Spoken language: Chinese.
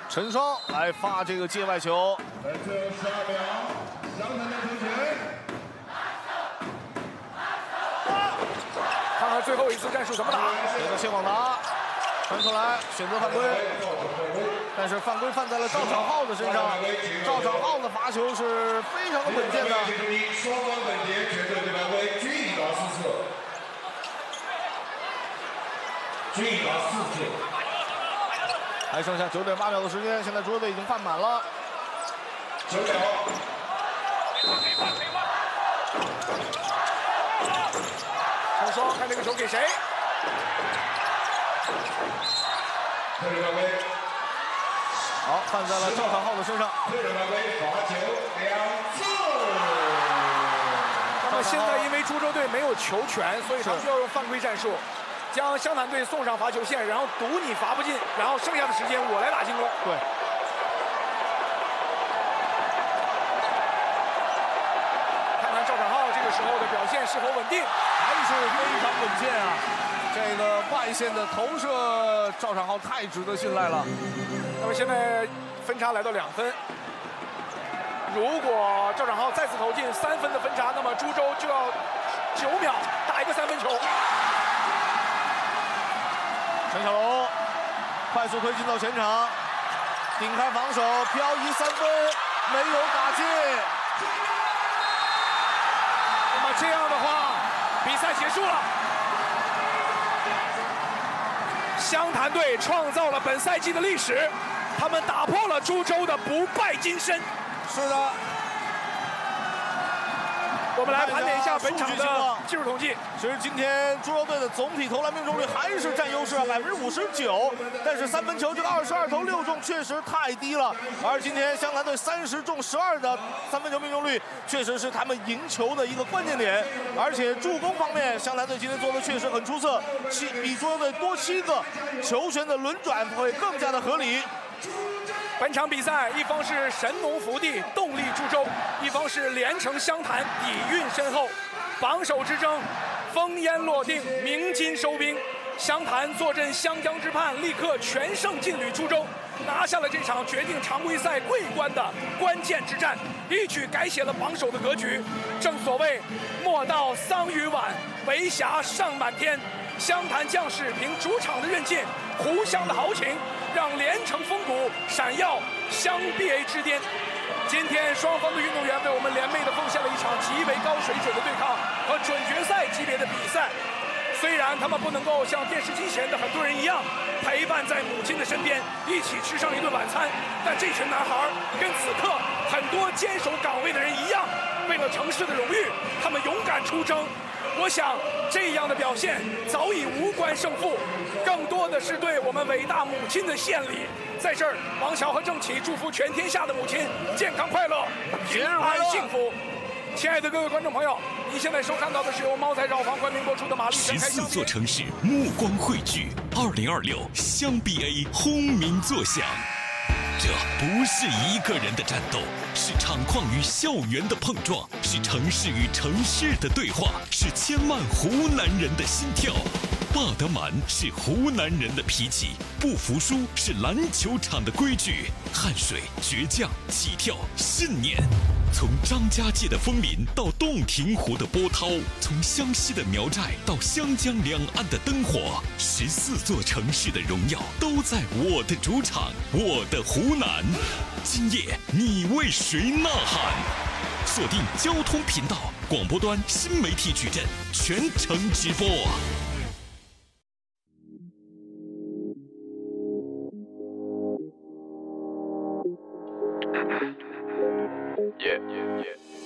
陈双来发这个界外球。 最后12秒，湘潭的球权。 看看最后一次战术怎么打。 这个谢广达传出来，选择犯规，但是犯规犯在了赵长浩的身上。赵长浩的罚球是非常的稳健的。 双方本节全队对犯规，均已罚4次。均已罚4次。 还剩下9.8秒的时间，现在桌子已经半满了。 9秒。 陈双看这个球给谁？ 特别犯规。 好，犯在了赵长浩的身上。 特别犯规，罚球2次。 那么现在因为株洲队没有球权，所以他们就要用犯规战术，将湘潭队送上罚球线，然后赌你罚不进，然后剩下的时间我来打进攻。 对。 看看赵长浩这个时候的表现是否稳定， 还是非常稳健啊！这个外线的投射，赵长浩太值得信赖了。 那么现在分差来到2分，如果赵长浩再次投进3分的分差，那么株洲就要9秒打一个3分球。 陈小龙快速推进到前场，顶开防守，漂移3分，没有打进。 那么这样的话，比赛结束了。湘潭队创造了本赛季的历史，他们打破了株洲的不败金身。 是的。 我们来盘点一下本场的技术统计。 其实今天株洲队的总体投篮命中率还是占优势59%，但是3分球这个22投6中确实太低了。而今天湘潭队30中12的3分球命中率，确实是他们赢球的一个关键点。而且助攻方面，湘潭队今天做的确实很出色，比株洲队多7个，球权的轮转会更加的合理。 本场比赛，一方是神农福地，动力株洲；一方是连城湘潭，底蕴深厚。榜首之争，烽烟落定，鸣金收兵。湘潭坐镇湘江之畔，立刻全胜劲旅株洲，拿下了这场决定常规赛桂冠的关键之战，一举改写了榜首的格局。正所谓莫道桑榆晚，为霞尚满天。湘潭将士凭主场的韧劲，湖湘的豪情，让连城风骨闪耀湘 BA 之巅。今天双方的运动员为我们联袂地奉献了一场极为高水准的对抗和准决赛级别的比赛。虽然他们不能够像电视机前的很多人一样陪伴在母亲的身边，一起吃上一顿晚餐，但这群男孩跟此刻很多坚守岗位的人一样，为了城市的荣誉，他们勇敢出征。我想这样的表现早已无关胜负，更多的是对我们伟大母亲的献礼。在这儿，王乔和郑启祝福全天下的母亲健康快乐、平安幸福。亲爱的各位观众朋友，您现在收看到的是由猫仔绕房冠名播出的玛丽城开箱。 14座城市目光汇聚，2026湘 BA 轰鸣作响。这不是一个人的战斗，是厂矿与校园的碰撞，是城市与城市的对话，是千万湖南人的心跳。霸德满是湖南人的脾气，不服输是篮球场的规矩，汗水、倔强、起跳、信念。从张家界的枫林到洞庭湖的波涛，从湘西的苗寨到湘江两岸的灯火，14座城市的荣耀都在我的主场，我的湖南。今夜你为谁呐喊？锁定交通频道广播端新媒体矩阵，全程直播。